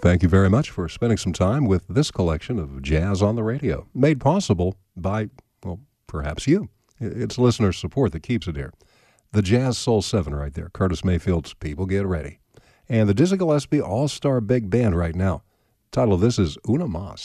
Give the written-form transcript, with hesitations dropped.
Thank you very much for spending some time with this collection of Jazz on the Radio, made possible by, well, perhaps you. It's listener support that keeps it here. The Jazz Soul 7 right there, Curtis Mayfield's People Get Ready. And the Dizzy Gillespie All-Star Big Band right now. Title of this is Una Mas.